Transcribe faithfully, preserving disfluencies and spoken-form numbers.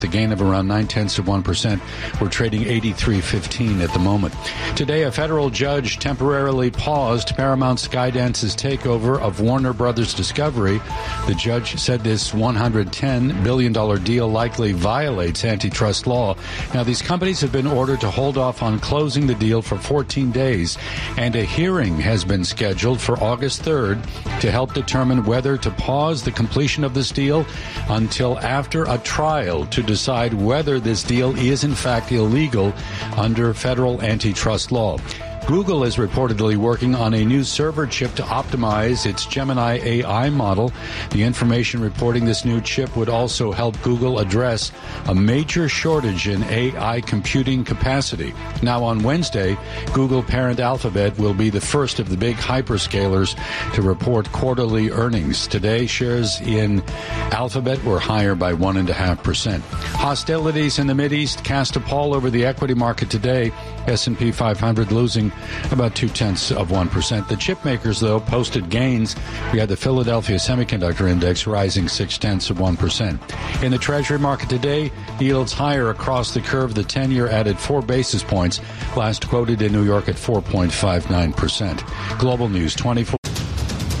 The gain of around nine-tenths of one percent. We're trading eighty-three fifteen at the moment. Today, a federal judge temporarily paused Paramount Skydance's takeover of Warner Brothers Discovery. The judge said this one hundred ten billion dollars deal likely violates antitrust law. Now, these companies have been ordered to hold off on closing the deal for fourteen days, and a hearing has been scheduled for August third to help determine whether to pause the completion of this deal until after a trial to decide whether this deal is in fact illegal under federal antitrust law. Google is reportedly working on a new server chip to optimize its Gemini A I model. The information reporting this new chip would also help Google address a major shortage in A I computing capacity. Now, on Wednesday, Google parent Alphabet will be the first of the big hyperscalers to report quarterly earnings. Today, shares in Alphabet were higher by one point five percent. Hostilities in the Mideast cast a pall over the equity market today. S and P five hundred losing about two-tenths of one percent. The chip makers, though, posted gains. We had the Philadelphia Semiconductor Index rising six-tenths of one percent. In the Treasury market today, yields higher across the curve. The ten-year added four basis points, last quoted in New York at four point five nine percent. Global News twenty-four